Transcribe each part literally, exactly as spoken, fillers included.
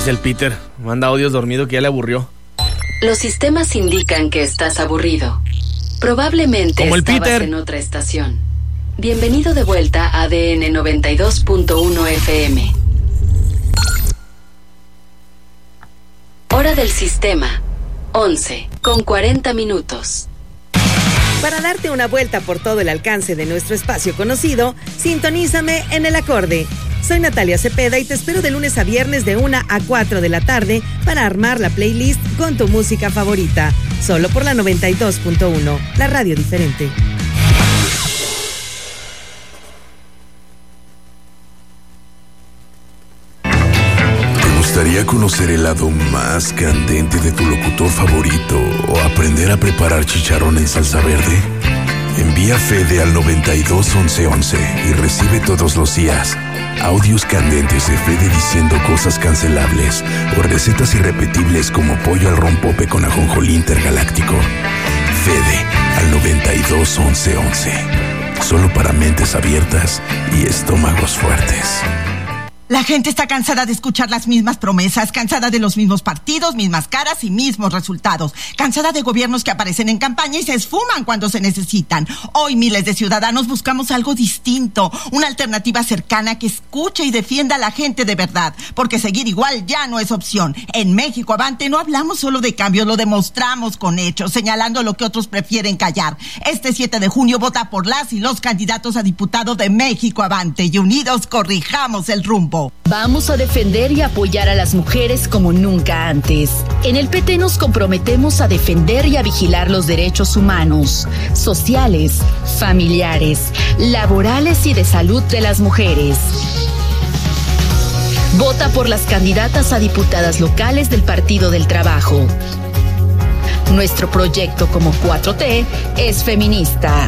el Peter. Manda audios dormido que ya le aburrió. Los sistemas indican que estás aburrido. Probablemente Como el estabas Peter. en otra estación. Bienvenido de vuelta a A D N noventa y dos punto uno F M. Hora del sistema, once con cuarenta minutos. Para darte una vuelta por todo el alcance de nuestro espacio conocido, sintonízame en El Acorde. Soy Natalia Cepeda y te espero de lunes a viernes de una a cuatro de la tarde para armar la playlist con tu música favorita. Solo por la noventa y dos punto uno, la radio diferente. ¿Te gustaría conocer el lado más candente de tu locutor favorito o aprender a preparar chicharrón en salsa verde? Envía Fede al noventa y dos once once y recibe todos los días audios candentes de Fede diciendo cosas cancelables o recetas irrepetibles como pollo al rompope con ajonjolí intergaláctico. Fede al noventa y dos once once. Solo para mentes abiertas y estómagos fuertes. La gente está cansada de escuchar las mismas promesas, cansada de los mismos partidos, mismas caras y mismos resultados, cansada de gobiernos que aparecen en campaña y se esfuman cuando se necesitan. Hoy miles de ciudadanos buscamos algo distinto, una alternativa cercana que escuche y defienda a la gente de verdad, porque seguir igual ya no es opción. En México Avante no hablamos solo de cambios, lo demostramos con hechos, señalando lo que otros prefieren callar. Este siete de junio vota por las y los candidatos a diputado de México Avante y unidos corrijamos el rumbo. Vamos a defender y apoyar a las mujeres como nunca antes. En el P T nos comprometemos a defender y a vigilar los derechos humanos, sociales, familiares, laborales y de salud de las mujeres. Vota por las candidatas a diputadas locales del Partido del Trabajo. Nuestro proyecto como cuatro T es feminista.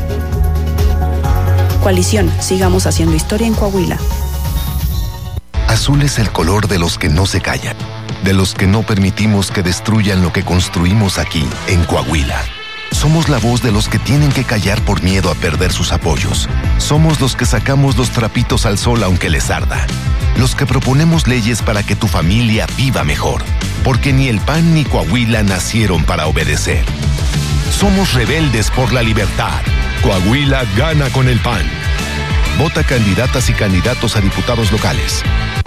Coalición, sigamos haciendo historia en Coahuila. Azul es el color de los que no se callan, de los que no permitimos que destruyan lo que construimos aquí, en Coahuila. Somos la voz de los que tienen que callar por miedo a perder sus apoyos. Somos los que sacamos los trapitos al sol aunque les arda. Los que proponemos leyes para que tu familia viva mejor. Porque ni el P A N ni Coahuila nacieron para obedecer. Somos rebeldes por la libertad. Coahuila gana con el P A N. Vota candidatas y candidatos a diputados locales.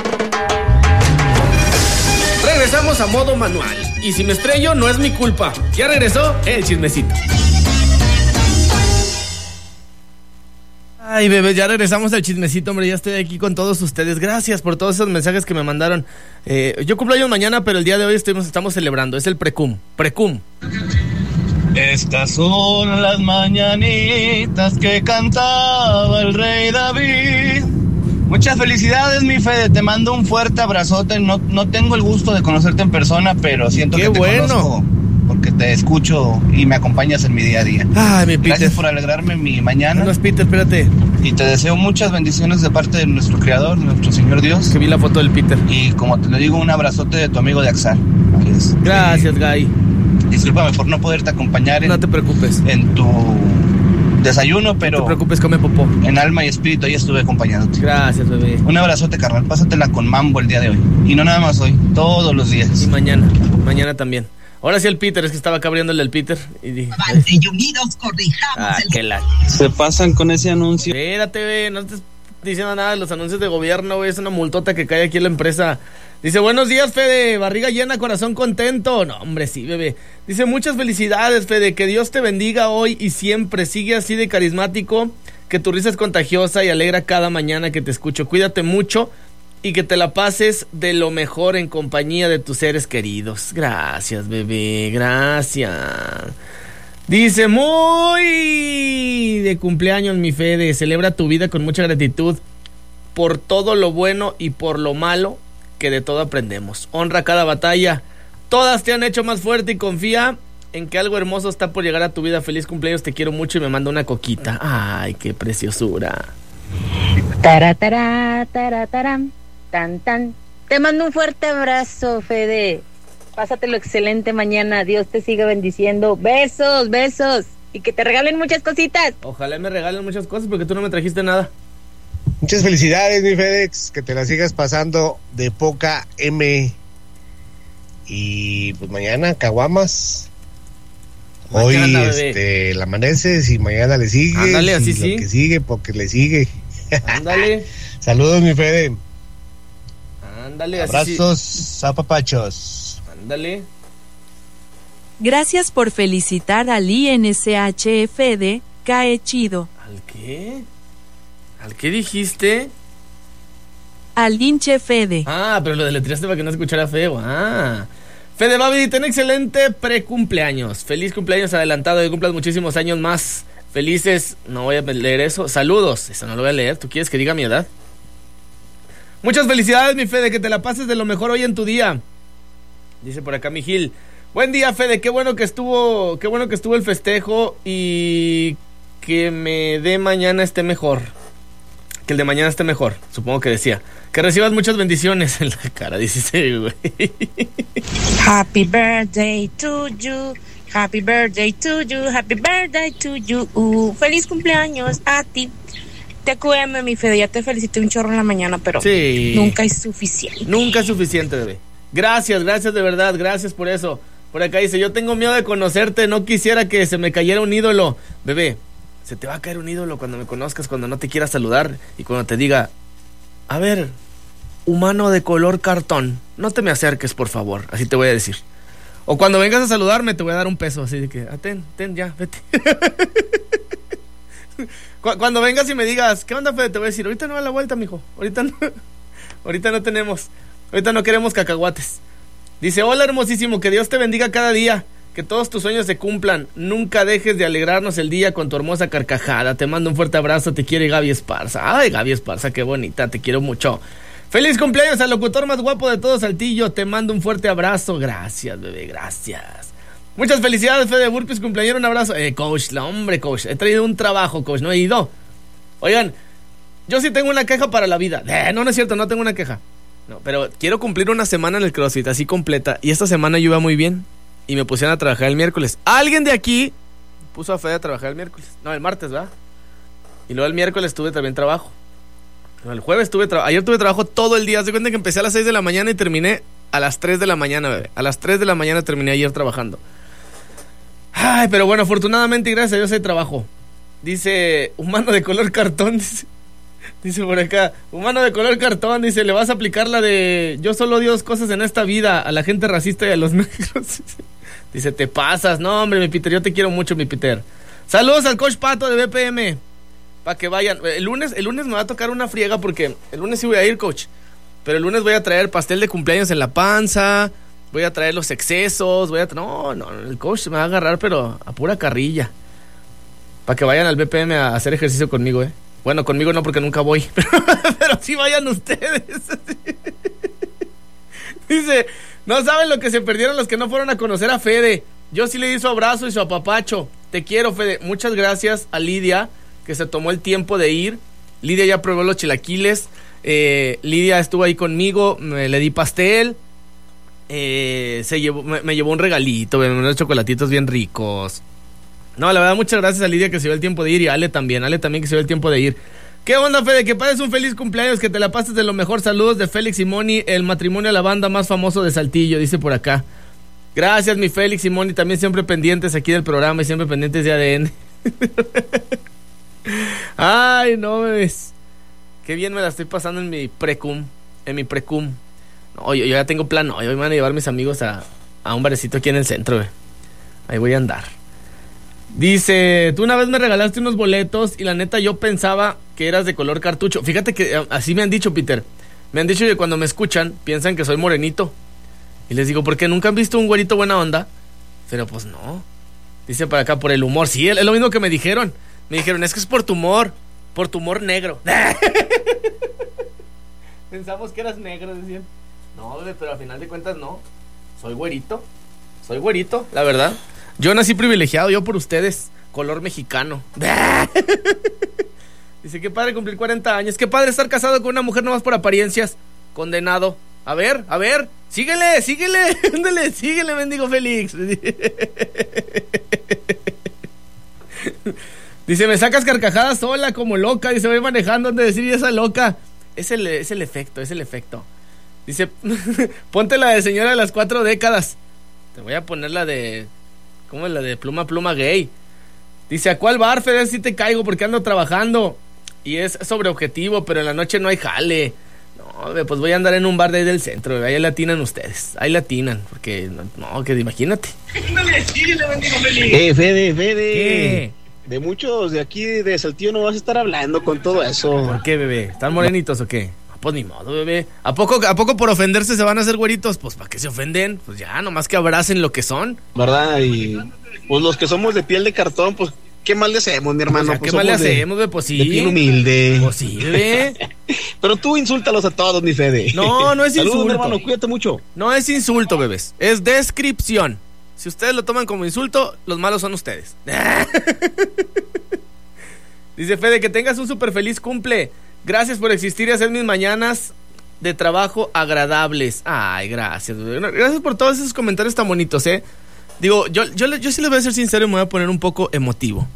Regresamos a modo manual. Y si me estrello, no es mi culpa. Ya regresó el chismecito. Ay, bebé, ya regresamos al chismecito, hombre. Ya estoy aquí con todos ustedes. Gracias por todos esos mensajes que me mandaron. Eh, yo cumplo años mañana, pero el día de hoy estamos, estamos celebrando. Es el precum. Precum. Estas son las mañanitas que cantaba el rey David. Muchas felicidades, mi Fede. Te mando un fuerte abrazote. No, no tengo el gusto de conocerte en persona, pero siento Qué que te bueno. conozco porque te escucho y me acompañas en mi día a día. Ay, mi Peter. Gracias por alegrarme mi mañana. No es Peter, espérate. Y te deseo muchas bendiciones de parte de nuestro Creador, nuestro Señor Dios. Que vi la foto del Peter. Y como te lo digo, un abrazote de tu amigo de Axar. Gracias, Guy. Discúlpame por no poderte acompañar en, no te preocupes. en tu desayuno, pero... No te preocupes, come popó. En alma y espíritu, ahí estuve acompañándote. Gracias, bebé. Un abrazote, carnal. Pásatela con mambo el día de hoy. Y no nada más hoy, todos los días. Y mañana, mañana también. Ahora sí el Peter, es que estaba acá abriéndole el Peter. Y dije... Avante y unidos corrijamos ah, el... que la... Se pasan con ese anuncio. Espérate, bebé, no estés diciendo nada de los anuncios de gobierno, güey. Es una multota que cae aquí en la empresa. Dice, buenos días, Fede, barriga llena, corazón contento. No, hombre, sí, bebé. Dice, muchas felicidades, Fede, que Dios te bendiga hoy y siempre. Sigue así de carismático, que tu risa es contagiosa y alegra cada mañana que te escucho. Cuídate mucho y que te la pases de lo mejor en compañía de tus seres queridos. Gracias, bebé, gracias. Dice, muy de cumpleaños, mi Fede. Celebra tu vida con mucha gratitud por todo lo bueno y por lo malo, que de todo aprendemos. Honra cada batalla. Todas te han hecho más fuerte y confía en que algo hermoso está por llegar a tu vida. Feliz cumpleaños, te quiero mucho y me manda una coquita. Ay, qué preciosura. Taratara, tarataram, tan tan. Te mando un fuerte abrazo, Fede. Pásatelo excelente mañana. Dios te siga bendiciendo. Besos, besos. Y que te regalen muchas cositas. Ojalá me regalen muchas cosas porque tú no me trajiste nada. Muchas felicidades, mi Fedex, que te la sigas pasando de poca M Y pues mañana caguamas. Mañana, Hoy bebé. este, la amaneces y mañana le sigue. Ándale, así y sí. Lo que sigue porque le sigue. Ándale. Saludos, mi Fede. Ándale, así Abrazos, sí. zapapachos. Ándale. Gracias por felicitar al I N C H F de Cae Chido. ¿Al qué? ¿Al qué dijiste? Al hinche Fede. Ah, pero lo deletreaste para que no se escuchara feo. Ah. Fede Babi, ten excelente precumpleaños. Feliz cumpleaños adelantado, que cumplas muchísimos años más felices. No voy a leer eso. Saludos. Eso no lo voy a leer. ¿Tú quieres que diga mi edad? Muchas felicidades, mi Fede, que te la pases de lo mejor hoy en tu día. Dice por acá mi Gil. Buen día, Fede, qué bueno que estuvo, qué bueno que estuvo el festejo y que me dé mañana esté mejor. Que el de mañana esté mejor, supongo que decía. Que recibas muchas bendiciones en la cara, dice, güey. Happy birthday to you, happy birthday to you, happy birthday to you. Uh, feliz cumpleaños a ti. T Q M, mi Fede, ya te felicité un chorro en la mañana, pero sí. Nunca es suficiente. Nunca es suficiente, bebé. Gracias, gracias de verdad, gracias por eso. Por acá dice, yo tengo miedo de conocerte, no quisiera que se me cayera un ídolo. Bebé, se te va a caer un ídolo cuando me conozcas, cuando no te quiera saludar y cuando te diga, a ver, humano de color cartón, no te me acerques, por favor, así te voy a decir. O cuando vengas a saludarme te voy a dar un peso, así de que, ah, ten, ten, ya, vete. Cuando vengas y me digas, ¿qué onda, Fede? Te voy a decir, ahorita no da la vuelta, mijo, ahorita no, ahorita no tenemos, ahorita no queremos cacahuates. Dice, hola hermosísimo, que Dios te bendiga cada día, que todos tus sueños se cumplan, nunca dejes de alegrarnos el día con tu hermosa carcajada, te mando un fuerte abrazo, te quiere Gaby Esparza. Ay, Gaby Esparza, qué bonita, te quiero mucho. Feliz cumpleaños al locutor más guapo de todo Saltillo, te mando un fuerte abrazo, gracias, bebé, gracias. Muchas felicidades, Fede Burpis, cumpleañero, un abrazo. Eh, coach, la hombre, coach, he traído un trabajo, coach, no he ido. Oigan, yo sí tengo una queja para la vida. Eh, no, no es cierto, no tengo una queja. No, pero quiero cumplir una semana en el CrossFit, así completa. Y esta semana yo iba muy bien. Y me pusieron a trabajar el miércoles. Alguien de aquí puso a Fede a trabajar el miércoles. No, el martes, ¿verdad? Y luego el miércoles tuve también trabajo. No, el jueves tuve trabajo. Ayer tuve trabajo todo el día. Haz de cuenta que empecé a las seis de la mañana y terminé a las tres de la mañana, bebé. A las tres de la mañana terminé ayer trabajando. Ay, pero bueno, afortunadamente y gracias a Dios hay trabajo. Dice, humano de color cartón, dice. Dice por acá, humano de color cartón, dice, le vas a aplicar la de yo solo odio dos cosas en esta vida, a la gente racista y a los negros. Dice, te pasas, no hombre, mi Peter, yo te quiero mucho, mi Peter. Saludos al coach Pato de B P M, para que vayan. El lunes, el lunes me va a tocar una friega porque el lunes sí voy a ir, coach. Pero el lunes voy a traer pastel de cumpleaños en la panza, voy a traer los excesos, voy a tra- no, no, el coach me va a agarrar pero a pura carrilla. Para que vayan al B P M a hacer ejercicio conmigo, eh. Bueno, conmigo no porque nunca voy, pero, pero sí vayan ustedes. Dice, no saben lo que se perdieron los que no fueron a conocer a Fede. Yo sí le di su abrazo y su apapacho. Te quiero, Fede. Muchas gracias a Lidia, que se tomó el tiempo de ir. Lidia ya probó los chilaquiles. Eh, Lidia estuvo ahí conmigo, me, le di pastel. Eh, se llevó, me, me llevó un regalito, me unos chocolatitos bien ricos. No, la verdad, muchas gracias a Lidia que se dio el tiempo de ir y a Ale también, Ale también que se dio el tiempo de ir. ¿Qué onda, Fede? Que pases un feliz cumpleaños, que te la pases de lo mejor. Saludos de Félix y Moni, el matrimonio de la banda más famoso de Saltillo, dice por acá. Gracias, mi Félix y Moni, también siempre pendientes aquí del programa y siempre pendientes de A D N. Ay, no, bebés. Qué bien me la estoy pasando en mi precum, en mi precum. No, yo, yo ya tengo plan, no, hoy me van a llevar mis amigos a, a un barecito aquí en el centro, eh. Ahí voy a andar. Dice, tú una vez me regalaste unos boletos y la neta yo pensaba que eras de color cartucho. Fíjate que así me han dicho, Peter. Me han dicho que cuando me escuchan piensan que soy morenito. Y les digo, ¿por qué nunca han visto un güerito buena onda? Pero pues no. Dice para acá, por el humor. Sí, es lo mismo que me dijeron. Me dijeron, es que es por tu humor. Por tu humor negro. Pensamos que eras negro, decían. No, bebé, pero al final de cuentas no. Soy güerito. Soy güerito, la verdad. Yo nací privilegiado, yo por ustedes. Color mexicano. Dice, qué padre cumplir cuarenta años. Qué padre estar casado con una mujer nomás por apariencias. Condenado. A ver, a ver. Síguele, síguele. Ándale, síguele, mendigo Félix. Dice, me sacas carcajadas sola como loca. Dice, voy manejando antes de decir esa loca. Es el, es el efecto, es el efecto. Dice, ponte la de señora de las cuatro décadas. Te voy a poner la de, ¿cómo es la de pluma, pluma gay? Dice, ¿a cuál bar, Fede? Si te caigo porque ando trabajando. Y es sobre objetivo, pero en la noche no hay jale. No, bebé, pues voy a andar en un bar de ahí del centro, bebé. Ahí latinan ustedes. Ahí latinan, porque, no, que imagínate. Eh, Fede, Fede. ¿Qué? De muchos de aquí de Saltillo no vas a estar hablando con todo eso. ¿Por qué, bebé? ¿Están morenitos o qué? Pues ni modo, bebé. ¿A poco, ¿A poco por ofenderse se van a hacer güeritos? Pues ¿para qué se ofenden? Pues ya, nomás que abracen lo que son. ¿Verdad? Y pues los que somos de piel de cartón, pues ¿qué mal le hacemos, mi hermano? Pues, pues, ¿qué mal le de, hacemos, bebé? Pues sí. De piel humilde. Pues sí, bebé. Pero tú insúltalos a todos, mi Fede. No, no es Saludos, insulto. mi hermano, cuídate mucho. No es insulto, bebés. Es descripción. Si ustedes lo toman como insulto, los malos son ustedes. Dice Fede, que tengas un súper feliz cumple. Gracias por existir y hacer mis mañanas de trabajo agradables. Ay, gracias, bebé. Gracias por todos esos comentarios tan bonitos, ¿eh? Digo, yo, yo, yo sí les voy a ser sincero y me voy a poner un poco emotivo.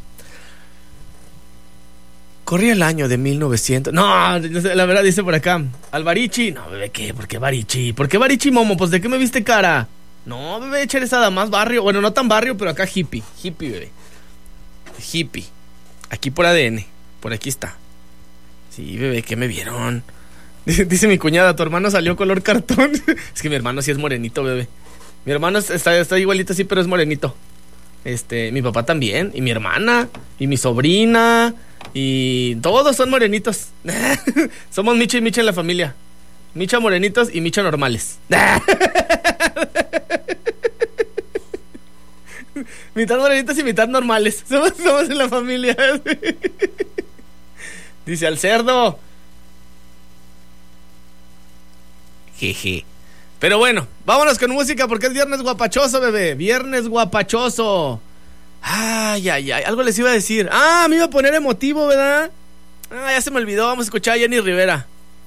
Corría el año de mil novecientos. No, la verdad dice por acá. Alvarichi. No, bebé, ¿qué? ¿Por qué Barichi? ¿Por qué Barichi, Momo? Pues ¿de qué me viste cara? No, bebé, Cherezada, más barrio. Bueno, no tan barrio, pero acá hippie. Hippie, bebé. Hippie. Aquí por A D N. Por aquí está. Sí, bebé, ¿qué me vieron? Dice mi cuñada, tu hermano salió color cartón. Es que mi hermano sí es morenito, bebé. Mi hermano está, está igualito así, pero es morenito. Este, mi papá también. Y mi hermana. Y mi sobrina. Y todos son morenitos. Somos Micha y Micha en la familia. Micha morenitos y Micha normales. Mitad morenitos y mitad normales. Somos, somos en la familia. Dice al cerdo. Jeje. Pero bueno, vámonos con música porque es viernes guapachoso, bebé. Viernes guapachoso. Ay, ay, ay. Algo les iba a decir. Ah, me iba a poner emotivo, ¿verdad? Ah, ya se me olvidó. Vamos a escuchar a Jenny Rivera.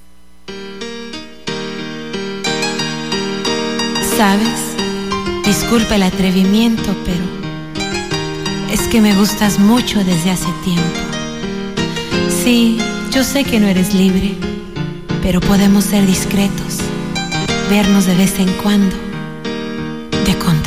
¿Sabes? Disculpa el atrevimiento, pero es que me gustas mucho desde hace tiempo. Sí, yo sé que no eres libre, pero podemos ser discretos, vernos de vez en cuando, de contacto.